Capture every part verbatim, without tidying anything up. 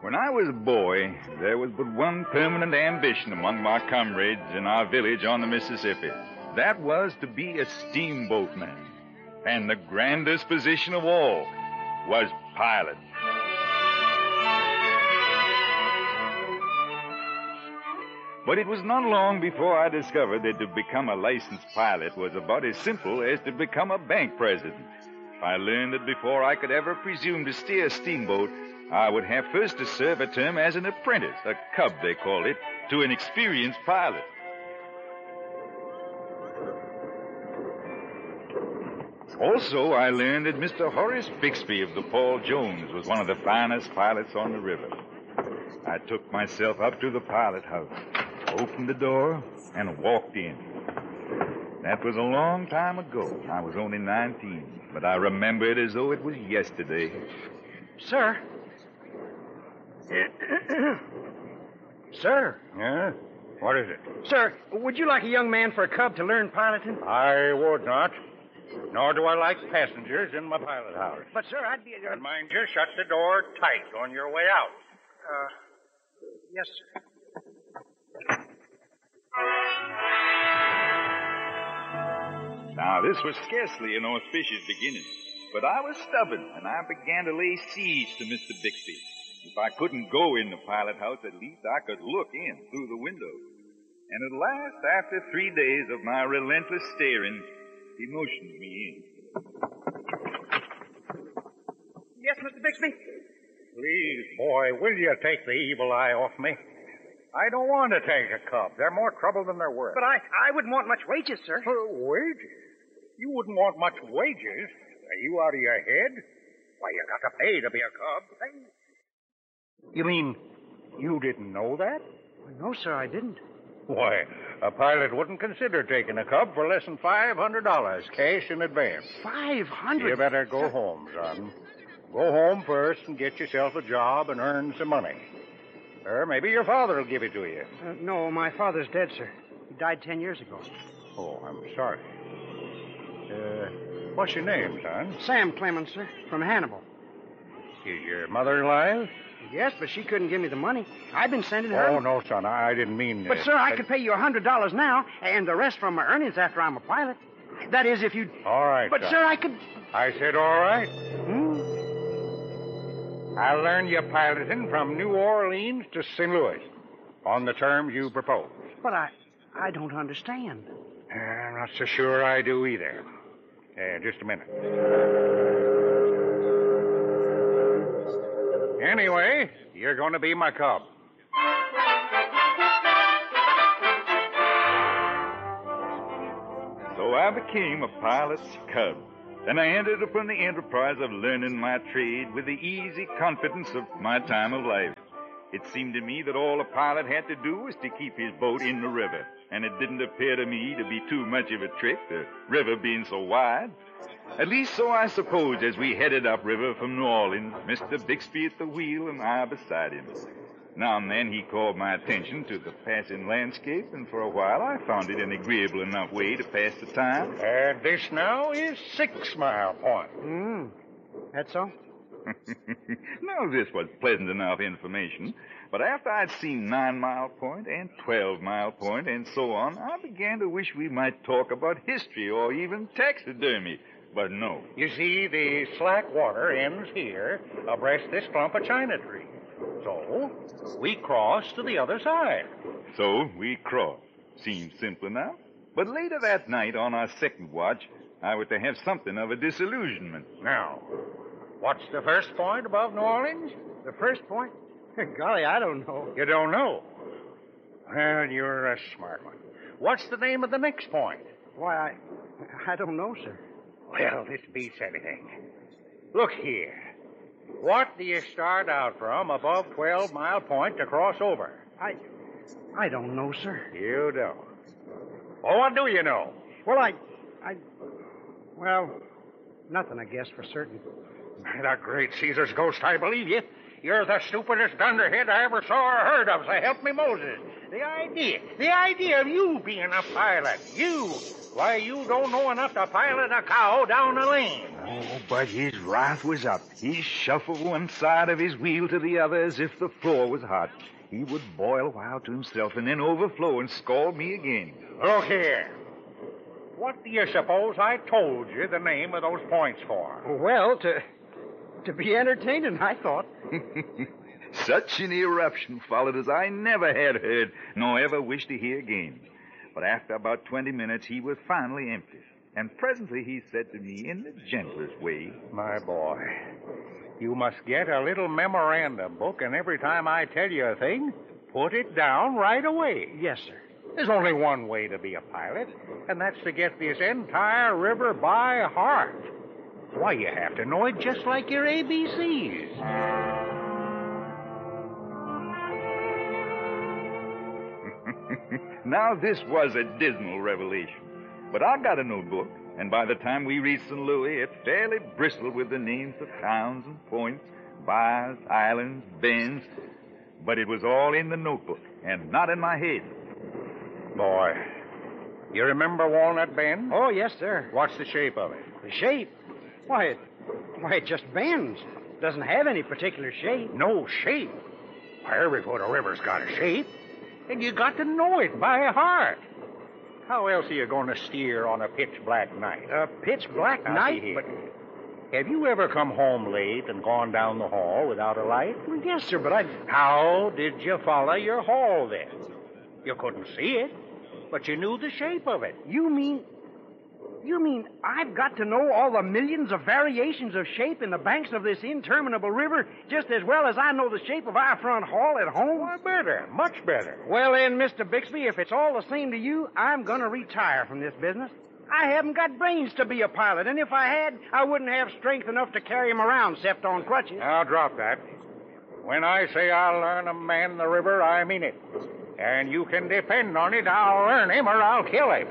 When I was a boy, there was but one permanent ambition among my comrades in our village on the Mississippi. That was to be a steamboatman. And the grandest position of all was pilot. But it was not long before I discovered that to become a licensed pilot was about as simple as to become a bank president. I learned that before I could ever presume to steer a steamboat, I would have first to serve a term as an apprentice, a cub they called it, to an experienced pilot. Also, I learned that Mister Horace Bixby of the Paul Jones was one of the finest pilots on the river. I took myself up to the pilot house, opened the door, and walked in. That was a long time ago. I was only nineteen, but I remember it as though it was yesterday. Sir. Sir. Yeah? What is it? Sir, would you like a young man for a cub to learn piloting? I would not. Nor do I like passengers in my pilot house. But, sir, I'd be... And mind you, shut the door tight on your way out. Uh, yes, sir. Now, this was scarcely an auspicious beginning, but I was stubborn, and I began to lay siege to Mister Bixby. If I couldn't go in the pilot house, at least I could look in through the window. And at last, after three days of my relentless staring, he motioned me in. Yes, Mister Bixby? Please, boy, will you take the evil eye off me? I don't want to take a cub. They're more trouble than they're worth. But I, I wouldn't want much wages, sir. Uh, wages? You wouldn't want much wages? Are you out of your head? Why, you got to pay to be a cub. Hey. You mean you didn't know that? No, sir, I didn't. Why, a pilot wouldn't consider taking a cub for less than five hundred dollars cash in advance. Five hundred? You better go home, son. Go home first and get yourself a job and earn some money. Or maybe your father will give it to you. Uh, no, my father's dead, sir. He died ten years ago. Oh, I'm sorry. Uh, what's your name, son? Sam Clemens, sir, from Hannibal. Is your mother alive? Yes, but she couldn't give me the money. I've been sending her. Oh, no, son, I didn't mean... But, uh, sir, I, I could pay you one hundred dollars now, and the rest from my earnings after I'm a pilot. That is, if you... All right, But, son. sir, I could... I said all right. Hmm? I'll learn you piloting from New Orleans to Saint Louis on the terms you propose. But I... I don't understand. Uh, I'm not so sure I do either. Uh, just a minute. Anyway, you're going to be my cub. So I became a pilot's cub, and I entered upon the enterprise of learning my trade with the easy confidence of my time of life. It seemed to me that all a pilot had to do was to keep his boat in the river, and it didn't appear to me to be too much of a trick, the river being so wide. At least so I suppose as we headed upriver from New Orleans, Mister Bixby at the wheel and I beside him. Now and then he called my attention to the passing landscape, and for a while I found it an agreeable enough way to pass the time. And this now is Six Mile Point. Hmm. That's so? Now, this was pleasant enough information, but after I'd seen Nine Mile Point and Twelve Mile Point and so on, I began to wish we might talk about history or even taxidermy. But no. You see, the slack water ends here abreast this clump of china tree. So, we cross to the other side. So, we crossed. Seems simple enough. But later that night, on our second watch, I was to have something of a disillusionment. Now, what's the first point above New Orleans? The first point? Golly, I don't know. You don't know? Well, you're a smart one. What's the name of the next point? Why, I... I don't know, sir. Well, this beats anything. Look here. What do you start out from above Twelve Mile Point to cross over? I... I don't know, sir. You don't. Well, what do you know? Well, I... I... Well, nothing, I guess, for certain. The great Caesar's ghost, I believe you. You're the stupidest dunderhead I ever saw or heard of, so help me Moses. The idea, the idea of you being a pilot. You. Why, you don't know enough to pilot a cow down a lane. Oh, but his wrath was up. He shuffled one side of his wheel to the other as if the floor was hot. He would boil a while to himself and then overflow and scald me again. Look here. What do you suppose I told you the name of those points for? Well, to to be entertaining, I thought. Such an eruption followed as I never had heard, nor ever wished to hear again. But after about twenty minutes, he was finally empty. And presently he said to me in the gentlest way, My boy, you must get a little memorandum book, and every time I tell you a thing, put it down right away. Yes, sir. There's only one way to be a pilot, and that's to get this entire river by heart. Why, you have to know it just like your A B Cs. Now, this was a dismal revelation. But I got a notebook, and by the time we reached Saint Louis, it fairly bristled with the names of towns and points, bars, islands, bends. But it was all in the notebook, and not in my head. Boy, you remember Walnut Bend? Oh, yes, sir. What's the shape of it? The shape? Why, it, why, it just bends. Doesn't have any particular shape. No shape? Why, every foot of river's got a shape. And you got to know it by heart. How else are you going to steer on a pitch-black night? A pitch-black Now, night? see here. Have you ever come home late and gone down the hall without a light? Well, yes, sir, but I... How did you follow your hall then? You couldn't see it, but you knew the shape of it. You mean... You mean I've got to know all the millions of variations of shape in the banks of this interminable river just as well as I know the shape of our front hall at home? Why, better, much better. Well, then, Mister Bixby, if it's all the same to you, I'm going to retire from this business. I haven't got brains to be a pilot, and if I had, I wouldn't have strength enough to carry him around except on crutches. Now, drop that. When I say I'll learn a man the river, I mean it. And you can depend on it, I'll learn him or I'll kill him.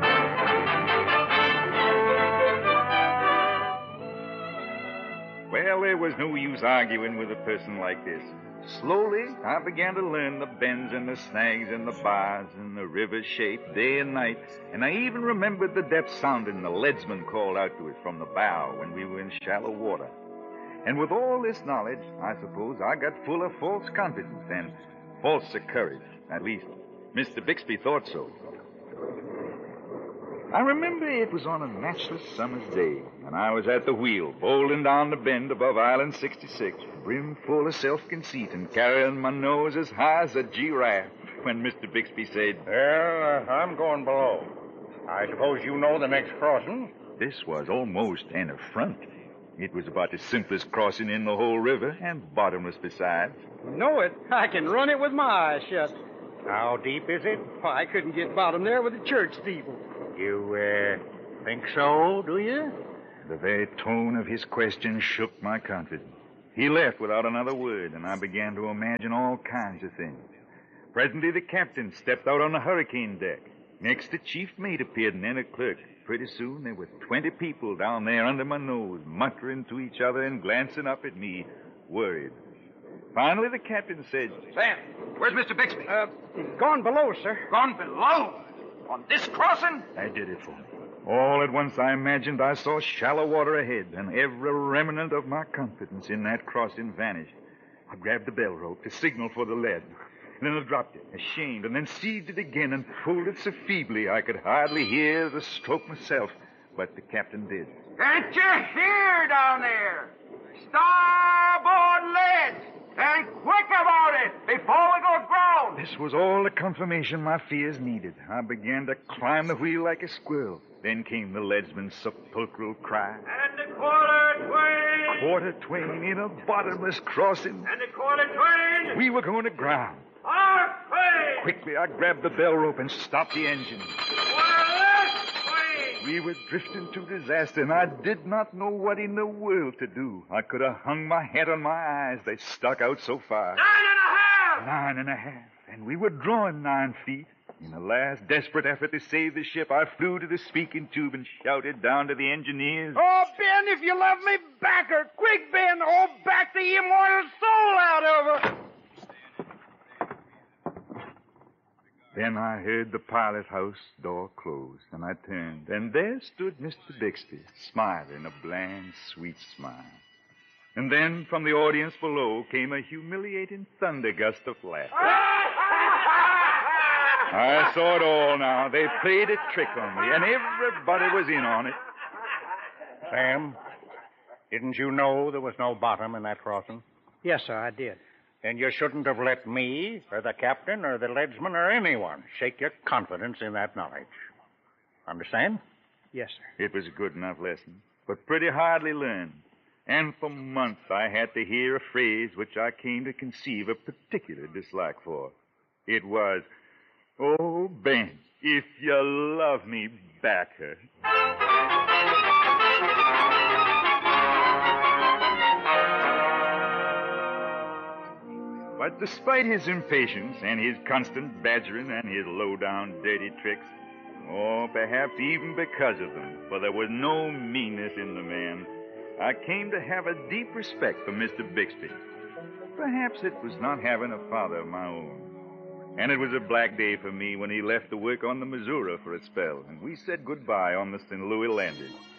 Well, there was no use arguing with a person like this. Slowly, I began to learn the bends and the snags and the bars and the river shape day and night, and I even remembered the depth sounding the leadsman called out to us from the bow when we were in shallow water. And with all this knowledge, I suppose I got full of false confidence and false courage. At least, Mister Bixby thought so. I remember it was on a matchless summer's day, and I was at the wheel, bowling down the bend above Island sixty-six, brim full of self-conceit and carrying my nose as high as a giraffe, when Mister Bixby said, Well, uh, I'm going below. I suppose you know the next crossing? This was almost an affront. It was about the simplest crossing in the whole river, and bottomless besides. Know it? I can run it with my eyes shut. How deep is it? Why, I couldn't get bottom there with a church steeple. You, uh, think so, do you? The very tone of his question shook my confidence. He left without another word, and I began to imagine all kinds of things. Presently, the captain stepped out on the hurricane deck. Next, the chief mate appeared, and then a clerk. Pretty soon, there were twenty people down there under my nose, muttering to each other and glancing up at me, worried. Finally, the captain said, Sam, where's Mister Bixby? Uh, gone below, sir. Gone below? On this crossing? I did it for me. All at once, I imagined I saw shallow water ahead, and every remnant of my confidence in that crossing vanished. I grabbed the bell rope to signal for the lead. Then I dropped it, ashamed, and then seized it again and pulled it so feebly I could hardly hear the stroke myself. But the captain did. Can't you hear down there? Starboard lead! And quick about it before we go ground! This was all the confirmation my fears needed. I began to climb the wheel like a squirrel. Then came the leadsman's sepulchral cry. And the quarter twain! Quarter twain in a bottomless crossing. And the quarter twain! We were going to ground. Our twain! Quickly, I grabbed the bell rope and stopped the engine. Quarter left twain! We were drifting to disaster, and I did not know what in the world to do. I could have hung my head on my eyes. They stuck out so far. Nine and a half! Nine and a half. And we were drawing nine feet. In a last desperate effort to save the ship, I flew to the speaking tube and shouted down to the engineers. Oh, Ben, if you love me, back her. Quick, Ben. Oh, back the immortal soul out of her. Then I heard the pilot house door close, and I turned, and there stood Mister Bixby, smiling a bland, sweet smile. And then from the audience below came a humiliating thunder gust of laughter. I saw it all now. They played a trick on me, and everybody was in on it. Sam, didn't you know there was no bottom in that crossing? Yes, sir, I did. Then you shouldn't have let me, or the captain, or the leadsman, or anyone shake your confidence in that knowledge. Understand? Yes, sir. It was a good enough lesson, but pretty hardly learned. And for months I had to hear a phrase which I came to conceive a particular dislike for. It was, "Oh, Ben, if you love me, back her." But despite his impatience and his constant badgering and his low-down dirty tricks, or perhaps even because of them, for there was no meanness in the man, I came to have a deep respect for Mister Bixby. Perhaps it was not having a father of my own. And it was a black day for me when he left to work on the Missouri for a spell, and we said goodbye on the Saint Louis landing.